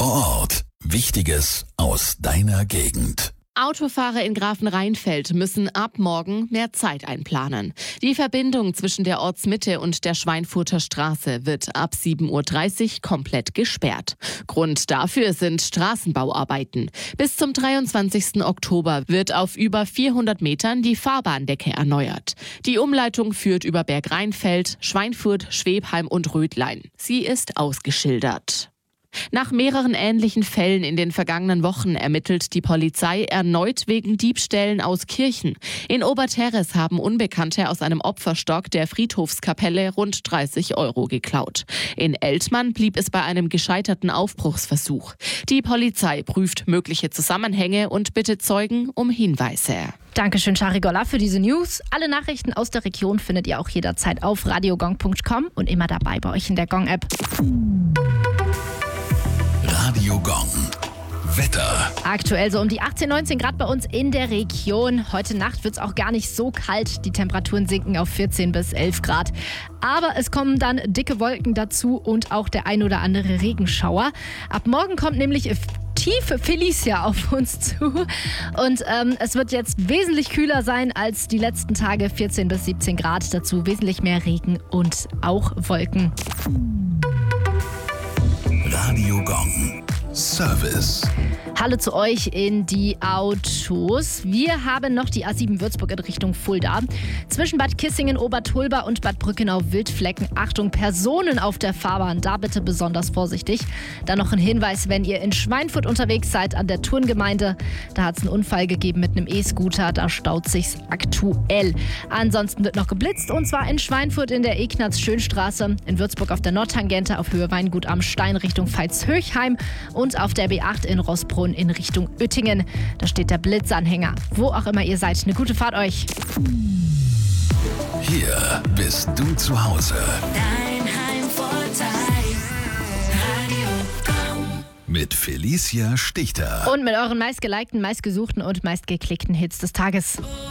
vor Ort. Wichtiges aus deiner Gegend. Autofahrer in Grafenrheinfeld müssen ab morgen mehr Zeit einplanen. Die Verbindung zwischen der Ortsmitte und der Schweinfurter Straße wird ab 7:30 Uhr komplett gesperrt. Grund dafür sind Straßenbauarbeiten. Bis zum 23. Oktober wird auf über 400 Metern die Fahrbahndecke erneuert. Die Umleitung führt über Bergrheinfeld, Schweinfurt, Schwebheim und Rödlein. Sie ist ausgeschildert. Nach mehreren ähnlichen Fällen in den vergangenen Wochen ermittelt die Polizei erneut wegen Diebstählen aus Kirchen. In Oberterres haben Unbekannte aus einem Opferstock der Friedhofskapelle rund 30 € geklaut. In Eltmann blieb es bei einem gescheiterten Aufbruchsversuch. Die Polizei prüft mögliche Zusammenhänge und bittet Zeugen um Hinweise. Dankeschön, Charigola, für diese News. Alle Nachrichten aus der Region findet ihr auch jederzeit auf radiogong.com und immer dabei bei euch in der Gong-App. Radio Gong. Wetter. Aktuell so um die 18, 19 Grad bei uns in der Region. Heute Nacht wird es auch gar nicht so kalt. Die Temperaturen sinken auf 14 bis 11 Grad. Aber es kommen dann dicke Wolken dazu und auch der ein oder andere Regenschauer. Ab morgen kommt nämlich tiefe Felicia auf uns zu. Und es wird jetzt wesentlich kühler sein als die letzten Tage. 14 bis 17 Grad. Dazu wesentlich mehr Regen und auch Wolken. Radio Gong. Service. Hallo zu euch in die Autos. Wir haben noch die A7 Würzburg in Richtung Fulda. Zwischen Bad Kissingen, Obertulba und Bad Brückenau-Wildflecken. Achtung, Personen auf der Fahrbahn, da bitte besonders vorsichtig. Dann noch ein Hinweis, wenn ihr in Schweinfurt unterwegs seid an der Turngemeinde. Da hat es einen Unfall gegeben mit einem E-Scooter, da staut sich's aktuell. Ansonsten wird noch geblitzt und zwar in Schweinfurt in der Ignaz-Schönstraße, in Würzburg auf der Nordtangente auf Höhe Weingut am Stein Richtung Veitshöchheim und auf der B8 in Roßbrunn in Richtung Uettingen. Da steht der Blitzanhänger. Wo auch immer ihr seid, eine gute Fahrt euch. Hier bist du zu Hause. Dein Heimvorteil. Radio Gong. Mit Felicia Stichter. Und mit euren meistgelikten, meistgesuchten und meistgeklickten Hits des Tages.